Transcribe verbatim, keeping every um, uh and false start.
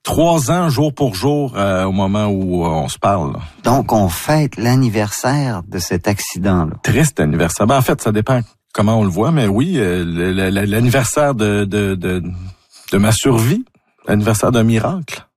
trois ans jour pour jour euh, au moment où euh, on se parle. Donc, on fête l'anniversaire de cet accident-là. Triste anniversaire. Ben, en fait, ça dépend comment on le voit, mais oui, euh, l'anniversaire de, de, de, de ma survie, l'anniversaire d'un miracle.